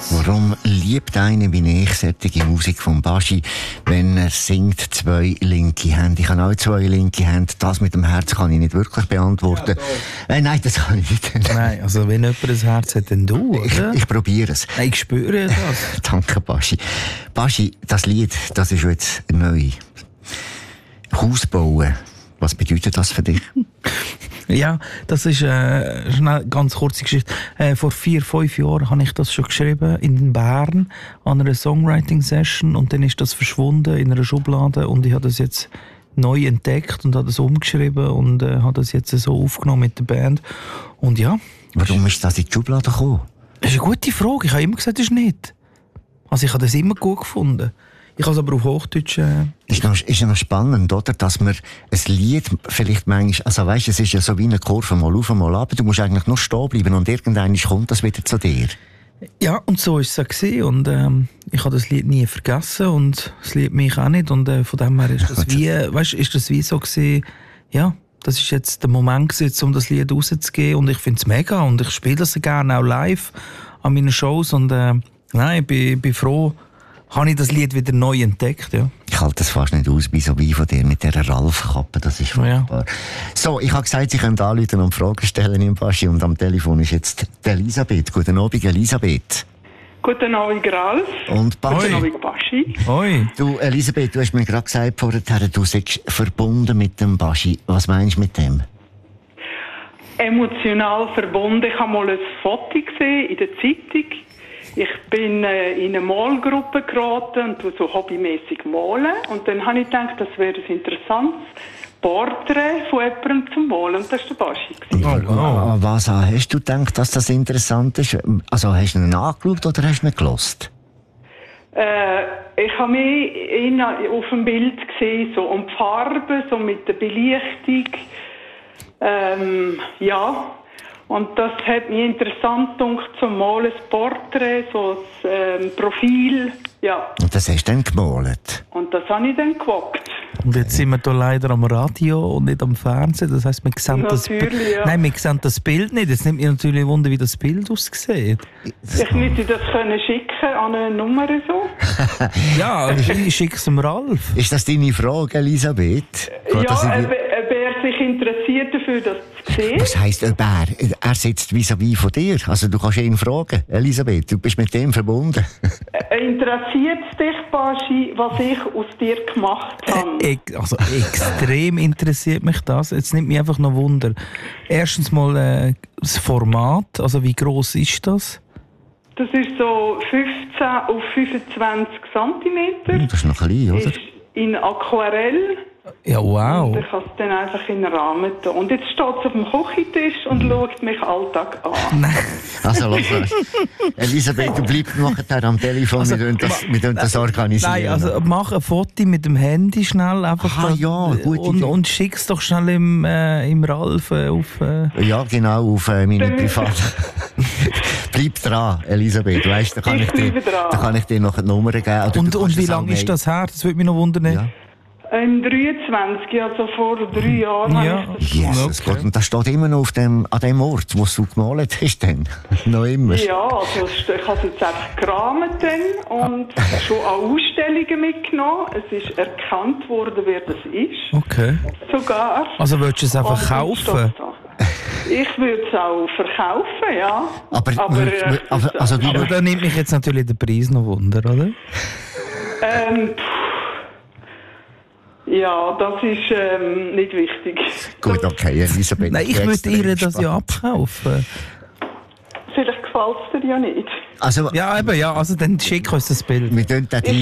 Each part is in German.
Warum liebt einer wie ich solche Musik von Baschi, wenn er singt zwei linke Hände? Ich habe auch zwei linke Hände. Das mit dem Herz kann ich nicht wirklich beantworten. Ja, nein, das kann ich nicht. Nein, also wenn jemand ein Herz hat, dann du, oder? Ich probiere es. Nein, ich spüre das. Danke, Baschi. Baschi, das Lied, das ist jetzt neu. Haus bauen. Was bedeutet das für dich? Ja, das ist eine ganz kurze Geschichte. Vor 4-5 Jahren habe ich das schon geschrieben in Bern an einer Songwriting-Session und dann ist das verschwunden in einer Schublade und ich habe das jetzt neu entdeckt und habe das umgeschrieben und habe das jetzt so aufgenommen mit der Band. Und ja. Warum ist das in die Schublade gekommen? Das ist eine gute Frage. Ich habe immer gesagt, das ist nicht. Also ich habe das immer gut gefunden. Ich habe es aber auf Hochdeutsch... Ist ja noch spannend, oder? Dass man ein Lied vielleicht manchmal... Also weisst, es ist ja so wie eine Kurve, mal auf, mal ab. Du musst eigentlich nur stehen bleiben und irgendwann kommt das wieder zu dir. Ja, und so war es auch. Und ich habe das Lied nie vergessen und das Lied mich auch nicht. Und von dem her ist das wie... Weißt, ist das wie so gewesen, ja, das ist jetzt der Moment gewesen, um das Lied rauszugeben. Und ich finde es mega und ich spiele das gerne auch live an meinen Shows. Und nein, ich bin froh, habe ich das Lied wieder neu entdeckt, ja. Ich halte das fast nicht aus, so wie von dir mit dieser Ralf-Kappe, das ist furchtbar. Ja. So, ich habe gesagt, Sie können anrufen und Fragen stellen im Baschi und am Telefon ist jetzt die Elisabeth. Guten Abend, Elisabeth. Guten Abend, Ralf. Und Guten Abend, Baschi. Hoi. Du, Elisabeth, du hast mir gerade gesagt vorher, du seist verbunden mit dem Baschi. Was meinst du mit dem? Emotional verbunden. Ich habe mal ein Foto gesehen in der Zeitung. Ich bin in eine Malgruppe geraten und tue so hobbymäßig malen. Und dann habe ich gedacht, das wäre ein interessantes Porträt von jemandem zum Malen. Und das war der Baschi. Oh. Was hast du gedacht, dass das interessant ist? Also hast du ihn angeschaut oder hast du ihn gelost? Ich habe ihn auf dem Bild gesehen, so um die Farbe, so mit der Belichtung. Ja. Und das hat mich interessant gedacht, zum Malen, ein Porträt, so ein Profil, ja. Und das hast du dann gemalt? Und das habe ich dann gewagt. Und jetzt sind wir hier leider am Radio und nicht am Fernsehen. Das heisst, wir sehen ja. Nein, wir sehen das Bild nicht. Jetzt nimmt mich natürlich Wunder, wie das Bild aussieht. Ich müsste das schicken an eine Nummer so. Ja, ich schicke es dem Ralf. Ist das deine Frage, Elisabeth? Ob er sich interessiert dafür, das zu sehen. Was heisst ob er? Er sitzt vis-à-vis von dir. Also du kannst ihn fragen. Elisabeth, du bist mit dem verbunden. Interessiert es dich, Baschi, was ich aus dir gemacht habe? Also extrem interessiert mich das. Jetzt nimmt mich einfach noch Wunder. Erstens mal das Format. Also wie gross ist das? Das ist so 15 auf 25 cm. Das ist noch klein, oder? Ist in Aquarell. Ja, wow. Und ich kann es dann einfach in den Rahmen tun. Und jetzt steht es auf dem Küchentisch und schaut mich Alltag an. Nein. Also, lass mal. Elisabeth, du bleibst nachher am Telefon, also, wir tun das organisieren. Nein, also mach ein Foto mit dem Handy schnell einfach ja, gut, und schick es doch schnell im Ralf auf... Ja, genau, auf meine private... Bleib dran, Elisabeth, weißt, da kann ich dir noch eine Nummer geben. Und wie lange ist das her? Das würde mich noch wundern. Ja. 23, also vor 3 Jahren. Ja. Jesus okay. Gott, und das steht immer noch an dem Ort, wo du gemalt hast, dann? Noch immer? Ja, also ich habe es jetzt einfach gerahmt und schon an Ausstellungen mitgenommen. Es ist erkannt worden, wer das ist. Okay. Sogar. Also willst du es einfach kaufen? Ich würde es auch verkaufen, ja. Aber da nimmt mich jetzt natürlich der Preis noch Wunder, oder? Ja, das ist nicht wichtig. Gut, okay, Elisabeth. Nein, ich würde ihr das ja abkaufen. Vielleicht gefällt es dir ja nicht. Also, ja, eben, ja, also dann schick uns das Bild. Wir machen den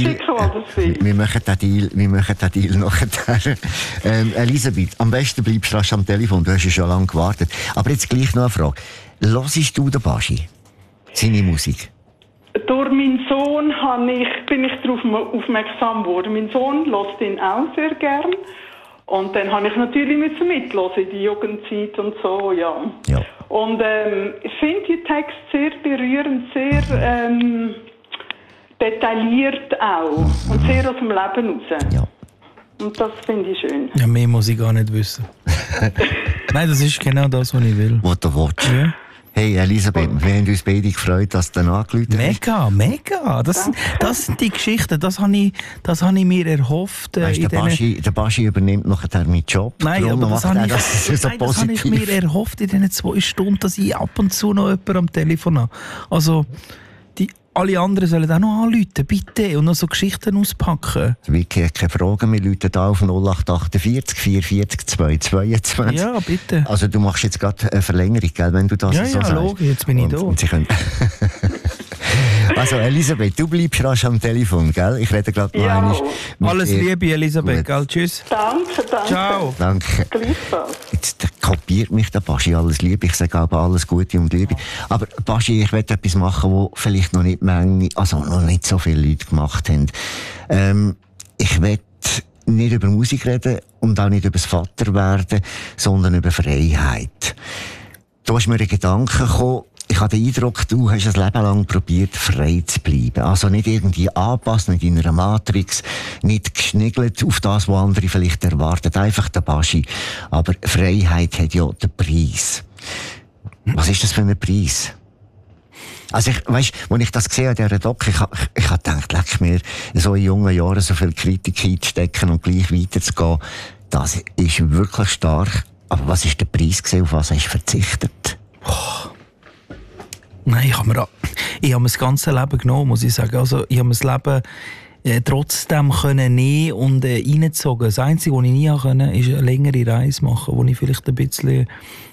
Deal nachher. Elisabeth, am besten bleibst du rasch am Telefon, du hast ja schon lange gewartet. Aber jetzt gleich noch eine Frage. Hörst du den Baschi? Seine Musik? Durch meinen Sohn bin ich darauf aufmerksam geworden. Mein Sohn hört ihn auch sehr gern. Und dann habe ich natürlich mithören in die Jugendzeit und so, ja. Und ich finde die Texte sehr berührend, sehr detailliert auch. Und sehr aus dem Leben raus. Ja. Und das finde ich schön. Ja, mehr muss ich gar nicht wissen. Nein, das ist genau das, was ich will. Was du willst. Ja. Hey Elisabeth, wir haben uns beide gefreut, dass du angerufen hast. Mega. Das sind die Geschichten, das habe ich mir erhofft. Weißt, der Baschi übernimmt nachher meinen Job. Nein, Darum aber das habe ich mir erhofft in diesen 2 Stunden, dass ich ab und zu noch jemanden am Telefon habe. Also, alle anderen sollen auch noch anrufen, bitte, und noch so Geschichten auspacken. Vicky hat keine Fragen, wir rufen hier auf 0848 440 222. Ja, bitte. Also du machst jetzt gerade eine Verlängerung, gell, wenn du das so sagst. Ja, logisch, jetzt bin ich da. Und sie können also Elisabeth, du bleibst rasch am Telefon, gell? Ich rede gerade noch einmal. Alles Liebe, Elisabeth, gell? Tschüss. Danke. Ciao. Danke. Gleichfalls. Jetzt kopiert mich der Baschi, alles Liebe. Ich sage aber alles Gute und Liebe. Aber Baschi, ich will etwas machen, wo vielleicht noch nicht so viele Leute gemacht haben. Ich will nicht über Musik reden und auch nicht über das Vaterwerden, sondern über Freiheit. Da ist mir ein Gedanke gekommen. Ich habe den Eindruck, du hast ein Leben lang probiert, frei zu bleiben. Also nicht irgendwie anpassen, nicht in einer Matrix, nicht geschniggelt auf das, was andere vielleicht erwarten. Einfach der Baschi. Aber Freiheit hat ja den Preis. Was ist das für ein Preis? Also als ich das gesehen habe, dieser Doc, ich habe gedacht, leck mir, so in jungen Jahren so viel Kritik einzustecken und gleich weiterzugehen, das ist wirklich stark. Aber was ist der Preis gewesen, auf was hast du verzichtet? Nein, ich habe mir das ganze Leben genommen, muss ich sagen. Also, ich habe mir das Leben trotzdem können nehmen und reingezogen. Das Einzige, was ich nie konnte, ist eine längere Reise machen, wo ich vielleicht ein bisschen,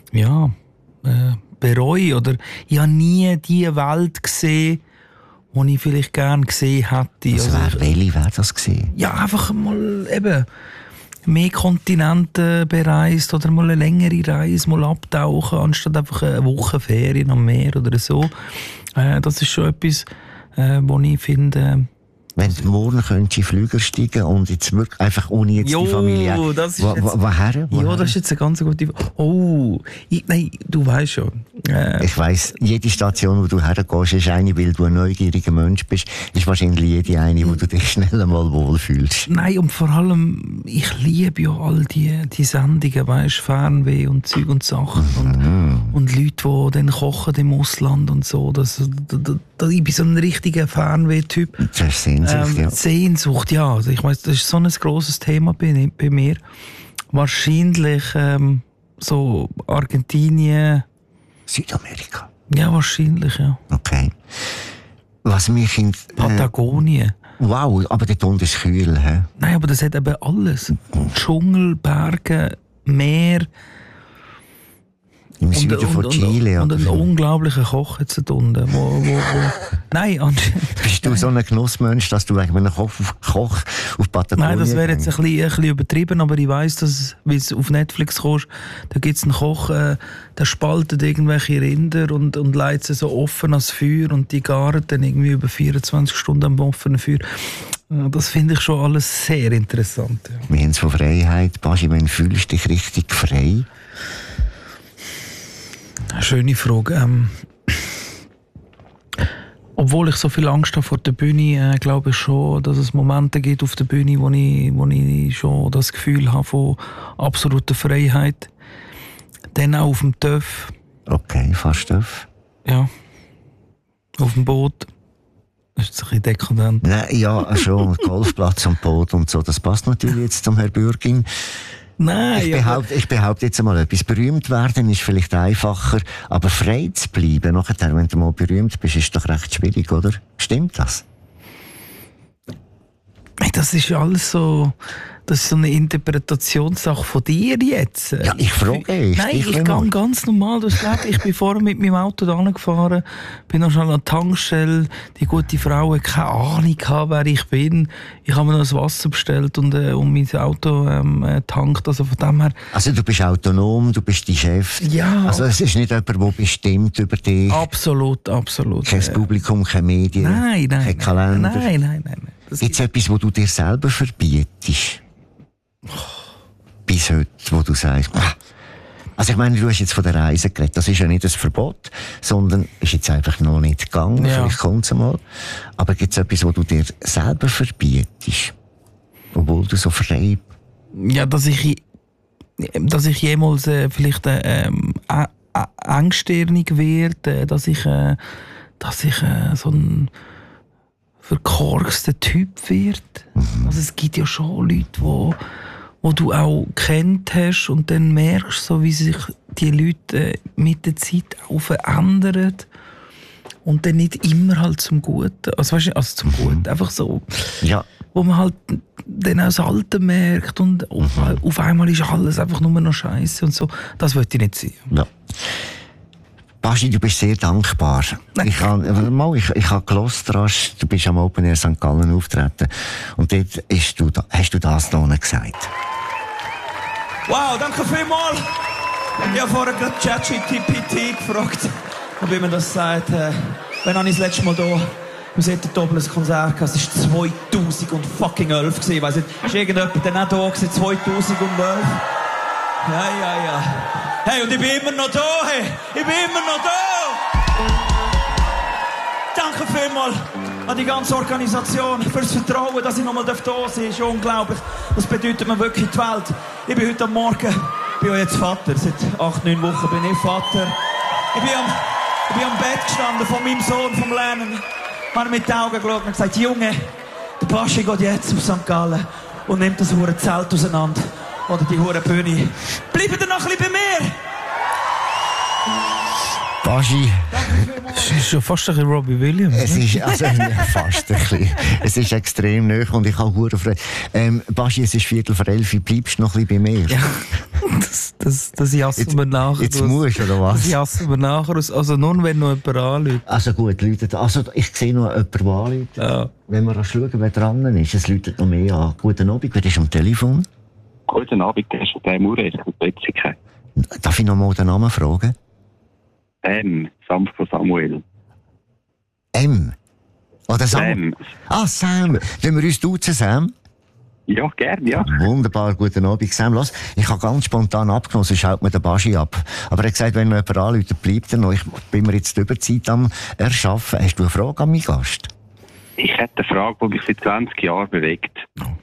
bereue. Oder ich habe nie die Welt gesehen, die ich vielleicht gerne gesehen hätte. Welche wäre das gewesen? Ja, einfach mal eben mehr Kontinente bereist oder mal eine längere Reise, mal abtauchen, anstatt einfach eine Woche Ferien am Meer oder so. Das ist schon etwas, wo ich finde... Wenn du morgen könntest in Flüger steigen und jetzt wirklich einfach ohne jetzt die Familie... Das ist woher? Ja, das ist jetzt eine ganz gute... Nein, du weißt schon. Ich weiss, jede Station, wo du hergehst, ist eine, weil du ein neugieriger Mensch bist, ist wahrscheinlich jede eine, wo du dich schnell einmal wohlfühlst. Nein, und vor allem, ich liebe ja all die Sendungen, weißt, Fernweh und Zeug und Sachen und Leute, die dann kochen im Ausland und so. Ich bin so ein richtiger Fernweh-Typ. Das ist Sehnsucht, ja. Sehnsucht, ja. Also ich weiss, das ist so ein grosses Thema bei mir. Wahrscheinlich so Argentinien. Südamerika. Ja, wahrscheinlich, ja. Okay. Was mich in... Patagonien. Wow, aber dort unten ist kühl, hä? Nein, aber das hat eben alles. Dschungel, Berge, Meer. Im Süden von Chile. Und einen unglaublichen Koch jetzt da unten. Nein, bist du so ein Genussmensch, dass du eigentlich einen Koch auf Patagonien... Nein, das wäre jetzt ein bisschen übertrieben, aber ich weiss, dass, wenn du auf Netflix kommst, da gibt es einen Koch, der spaltet irgendwelche Rinder und leitet sie so offen ans Feuer und die garen dann irgendwie über 24 Stunden am offenen Feuer. Das finde ich schon alles sehr interessant. Ja. Wir haben es von Freiheit. Baschi, wann fühlst du dich richtig frei? Schöne Frage. Obwohl ich so viel Angst habe vor der Bühne, glaube ich schon, dass es Momente gibt auf der Bühne, wo ich schon das Gefühl habe von absoluter Freiheit. Dann auch auf dem TÜV. Okay, fast TÜV. Ja. Auf dem Boot. Das ist ein bisschen dekadent. Nein, ja, schon. Golfplatz und Boot und so. Das passt natürlich jetzt zum Herrn Bürgin. Nein, ich behaupte jetzt einmal etwas. Berühmt werden ist vielleicht einfacher, aber frei zu bleiben, nachher, wenn du mal berühmt bist, ist doch recht schwierig, oder? Stimmt das? Das ist alles so... Das ist so eine Interpretationssache von dir jetzt. Ja, ich frage dich. Nein, ich gehe ganz normal durchs Leben. Ich bin vorher mit meinem Auto da gefahren, bin noch schnell an der Tankstelle. Die gute Frau hat keine Ahnung gehabt, wer ich bin. Ich habe mir noch das Wasser bestellt und mein Auto tankt. Also von dem her... Also du bist autonom, du bist dein Chef. Ja. Also es ist nicht jemand, der bestimmt über dich. Absolut. Kein Publikum, keine Medien, kein Kalender. Nein. Gibt es etwas, wo du dir selber verbietest? Bis heute, wo du sagst, also ich meine, du hast jetzt von der Reise geredet, das ist ja nicht ein Verbot, sondern ist jetzt einfach noch nicht gegangen, vielleicht kommt es mal. Aber gibt es etwas, wo du dir selber verbietest, obwohl du so frei... Ja, dass ich jemals vielleicht engstirnig werde, dass ich so ein verkorkster Typ werde. Also es gibt ja schon Leute, wo du auch kennt hast und dann merkst so, wie sich die Leute mit der Zeit auch verändern und dann nicht immer halt zum Guten, also zum Guten, einfach so, ja. Wo man halt dann auch das Alte merkt und auf einmal ist alles einfach nur noch Scheiße und so. Das wollte ich nicht sehen. Ja. Baschi, du bist sehr dankbar. Ich habe gehört, du bist am Open Air St. Gallen auftreten und dort hast du das da gesagt. Wow, danke vielmals. Ich habe vorher gerade ChatGPT gefragt, wie man das sagt. Wann habe ich das letzte Mal hier im Settentobel ein Konzert gehabt? Es war 2011 gewesen. Ich weiss nicht, ist irgendjemand dann auch da gewesen, 2011? Ja. Hey, und ich bin immer noch da, hey. Ich bin immer noch da. Danke vielmals an die ganze Organisation für das Vertrauen, dass ich nochmal da sein darf. Ist unglaublich. Das bedeutet mir wirklich die Welt. Ich bin heute Morgen, bin ja jetzt Vater. Seit 8-9 Wochen bin ich Vater. Ich bin am Bett gestanden von meinem Sohn, vom Lernen. Ich habe mit den Augen geschaut und gesagt, Junge, der Baschi geht jetzt auf St. Gallen und nimmt das hure Zelt auseinander. Oder die hure Bühne. Bleibt ihr noch ein bisschen bei mir? Baschi. Es ist schon fast ein bisschen Robbie Williams. Es ist fast ein bisschen. Es ist extrem nahe und ich habe hure Freude. Baschi, es ist 11:15. Bleibst du noch ein bisschen bei mir? Ja, das jassen wir nachher. Jetzt musst du, oder was? Das jassen wir nachher. Also nur, wenn noch jemand anruft. Also gut, Leute. Also ich sehe noch jemanden, der anruft. Ja. Wenn wir schauen, wer dran ist, es läutet noch mehr an. Guten Abend, wer ist am Telefon? Guten Abend, der ist der Mure, ich bin Betzigkeit. Darf ich noch mal den Namen fragen? Sam von Samuel. M? Oder Sam? Sam. Sam. Wollen wir uns duzen, Sam? Ja, gerne, ja. Wunderbar, guten Abend, Sam. Los, ich habe ganz spontan abgenommen, sonst schaut mir der Baschi ab. Aber er hat gesagt, wenn noch jemand anruft, bleibt er noch. Ich bin mir jetzt die Überzeit am Erschaffen. Hast du eine Frage an meinen Gast? Ich hätte eine Frage, die mich seit 20 Jahren bewegt.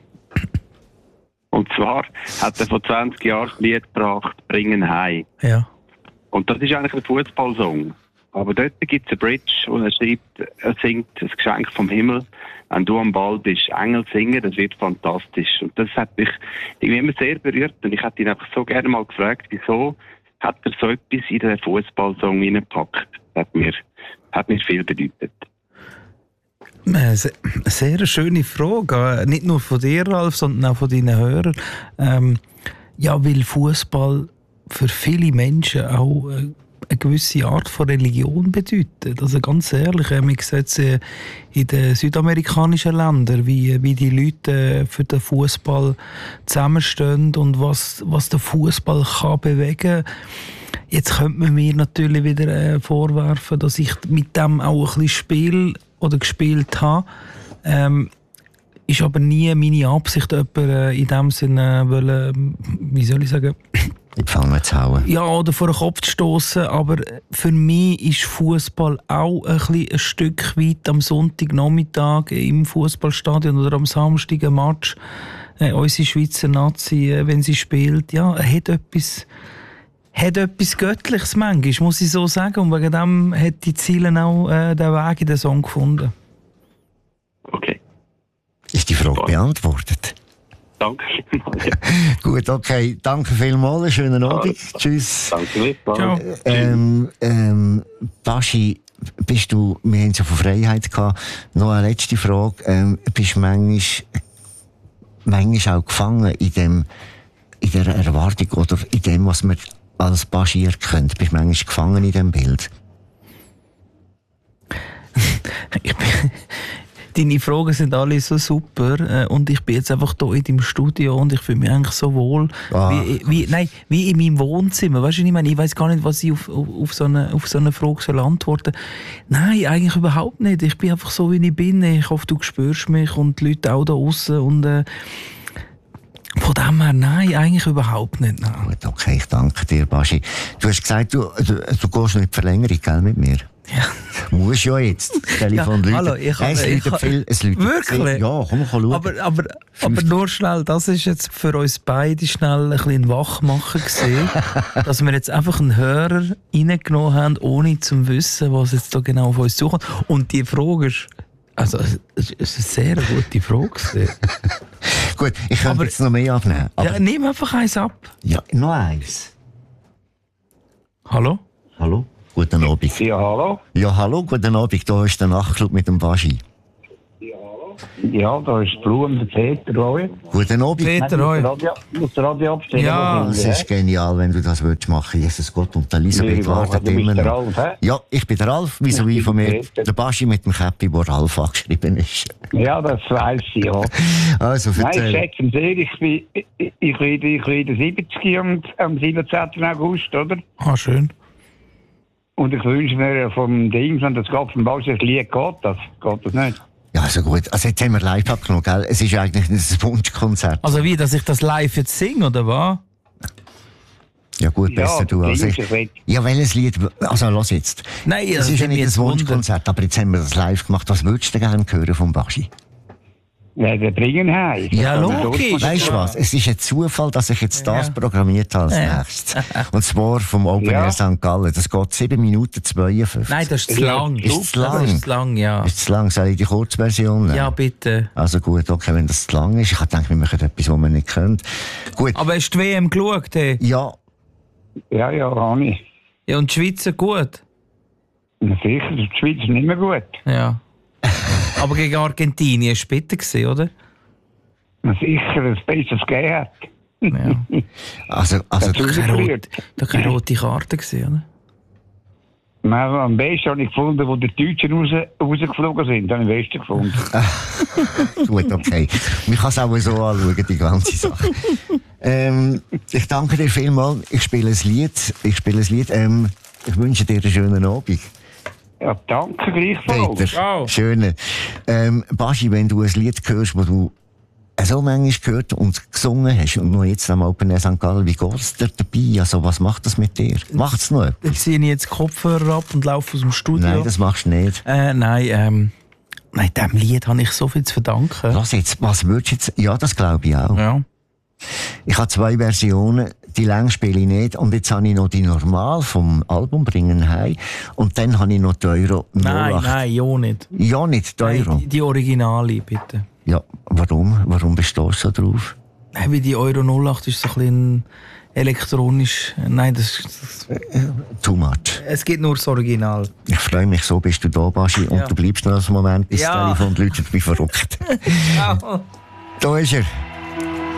Und zwar hat er vor 20 Jahren das Lied gebracht, «Bringen heim». Ja. Und das ist eigentlich ein Fußballsong. Aber dort gibt es eine Bridge, wo er schreibt, er singt «Das Geschenk vom Himmel». Wenn du am Ball bist, Engel singen, das wird fantastisch. Und das hat mich irgendwie immer sehr berührt. Und ich hätte ihn einfach so gerne mal gefragt, wieso hat er so etwas in den Fußballsong reingepackt? Das hat mir viel bedeutet. Eine sehr schöne Frage. Nicht nur von dir, Ralf, sondern auch von deinen Hörern. Ja, weil Fußball für viele Menschen auch eine gewisse Art von Religion bedeutet. Also ganz ehrlich, man sieht es in den südamerikanischen Ländern, wie die Leute für den Fußball zusammenstehen und was der Fußball kann bewegen. Jetzt könnte man mir natürlich wieder vorwerfen, dass ich mit dem auch ein bisschen spiele oder gespielt habe. Ist aber nie meine Absicht, jemanden in dem Sinne wollen, wie soll ich sagen, die Pfanne zu hauen. Ja, oder vor den Kopf zu stossen. Aber für mich ist Fußball auch ein Stück weit am Sonntagnachmittag im Fußballstadion oder am Samstag ein Match. Unsere Schweizer Nazi, wenn sie spielt, ja, hat etwas Göttliches manchmal, muss ich so sagen. Und wegen dem hat die Ziele auch den Weg in den Song gefunden. Okay. Ist die Frage beantwortet? Danke vielmals. Ja. Gut, okay. Danke vielmals. Schönen Abend. Tschüss. Danke. Ciao. Baschi, wir haben es ja von Freiheit gehabt. Noch eine letzte Frage. Bist du manchmal auch gefangen in der Erwartung oder in dem, was man als Baschi erkennt? Bist du manchmal gefangen in diesem Bild? Deine Fragen sind alle so super und ich bin jetzt einfach hier in deinem Studio und ich fühle mich eigentlich so wohl wie in meinem Wohnzimmer. Weißt du, ich weiss gar nicht, was ich auf so eine Frage soll antworten. Nein, eigentlich überhaupt nicht. Ich bin einfach so, wie ich bin. Ich hoffe, du spürst mich und die Leute auch da draussen und von dem her, nein, eigentlich überhaupt nicht. Nein. Gut, okay, ich danke dir, Baschi. Du hast gesagt, du gehst nicht in die Verlängerung, gell, mit mir? Ja. Muss ja jetzt. Das Telefon läutet. Hallo, Es läutet wirklich? Ja, komm, schauen. Aber nur schnell, das ist jetzt für uns beide schnell ein bisschen Wachmachen gewesen, dass wir jetzt einfach einen Hörer reingenommen haben, ohne zu wissen, was jetzt da genau auf uns zukommt. Und die Frage ist, also, es ist eine sehr gute Frage gewesen. Gut, ich könnte jetzt noch mehr abnehmen. Aber Ja, nimm einfach eins ab. ja, noch eins. Hallo? Hallo? Guten Abend. Ja, hallo? Ja, hallo, guten Abend. Da ist der Nachtclub mit dem Baschi. Ja, da ist Blum, der Peter Roy. Guten Abend. Peter, hoi. Muss der Radio abstellen? Ja, Es ist genial, wenn du das willst machen. Jesus Gott, und Elisabeth wartet immer Der noch. Ralf, hä? Ja, ich bin der Ralf, wie von mir. Der Baschi mit dem Käppi, wo Ralf angeschrieben ist. Ja, das weiss ich, ja. Also, Nein, ich erzähl. sage ihm sehr, ich werde 70 am 17. August, oder? Ah, schön. Und ich wünsche mir vom Ding, wenn das geht, vom Bausch, das Lied geht das nicht. Ja, also gut. Also jetzt haben wir live abgenommen, gell? Es ist eigentlich ein Wunschkonzert. Also wie, dass ich das live jetzt singe, oder was? Ja gut, besser Ja, du als Dings, ich. ich will- Ja, welches Lied? Also los jetzt. Nein, Es das ist ja nimmt mich nicht jetzt ein Wunder. Wunschkonzert, aber jetzt haben wir das live gemacht. Was würdest du denn gerne hören vom Baschi? Ja, der bringen heim. Ja, logisch. Weißt du was? Es ist ein Zufall, dass ich jetzt das programmiert habe als Ja. nächstes. Und zwar vom Open Air Ja. St. Gallen. Das geht 7 Minuten 52. Nein, das ist zu lang. Ist zu lang? Das ist zu lang, ja. Ist zu lang? Soll ich die Kurzversion nehmen? Ja, bitte. Also gut, okay, wenn das zu lang ist. Ich habe gedacht, wir machen etwas, was wir nicht können. Gut. Aber hast du die WM geschaut? Hey? Ja, Ja, habe ich. Ja, und die Schweizer gut? Na sicher, die Schweiz ist nicht mehr gut. Ja. Aber gegen Argentinien war es bitter gewesen, oder? Na sicher, das Besseres gegeben hat. Ja. also Das du, ist verliert. Da keine rote Karte gewesen, oder? Nein, am besten habe ich gefunden, wo die Deutschen rausgeflogen sind. Habe ich am besten gefunden. gut, okay. Man kann es auch so anschauen, die ganze Sache. Ich danke dir vielmals. Ich spiele ein Lied. Ich wünsche dir einen schönen Abend. Ja, danke gleichfalls. Peter, Ciao. schöne. Baschi, wenn du ein Lied hörst, das du so manchmal gehört und gesungen hast und noch jetzt am Open Air St. Gallen, wie geht es dir dabei? Also, was macht das mit dir? Macht es noch etwas? Dann ziehe ich jetzt die Kopfhörer ab und laufe aus dem Studio. Nein, das machst du nicht. Nein, dem Lied habe ich so viel zu verdanken. Lass jetzt, was würdest du jetzt? Ja, das glaube ich auch. Ja. Ich habe 2 Versionen, die lang spiele ich nicht. Und jetzt habe ich noch die Normal vom Album «Bringen heim». Und dann habe ich noch die Euro 08. Nein, ja nicht. Ja, nicht die Euro. Nein, die Originale, bitte. Ja, warum? Warum bist du so drauf? Nein, weil die Euro 08 ist so ein bisschen elektronisch. Nein, das Too much. es gibt nur das Original. Ich freue mich, so bist du da, Baschi. Und Ja. du bleibst noch einen Moment, bis Ja. das Telefon läutet wie verrückt. Ja. Da ist er.